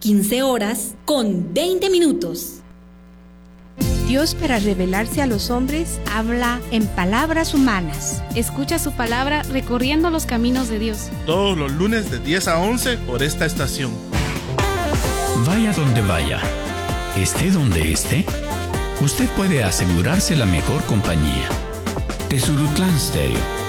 15 horas con 20 minutos. Dios, para revelarse a los hombres, habla en palabras humanas. Escucha su palabra recorriendo los caminos de Dios. Todos los lunes de 10 a 11 por esta estación. Vaya donde vaya, esté donde esté, usted puede asegurarse la mejor compañía. Tezurutlán Stereo.